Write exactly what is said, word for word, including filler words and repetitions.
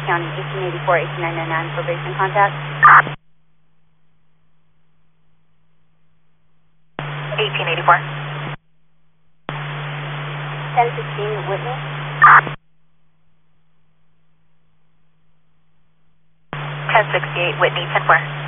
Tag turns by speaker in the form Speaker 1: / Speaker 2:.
Speaker 1: County, eighteen eighty-four, eighteen ninety-nine, probation contact.
Speaker 2: eighteen eighty-four.
Speaker 1: ten sixteen, Whitney.
Speaker 2: ten sixty-eight, Whitney, ten four.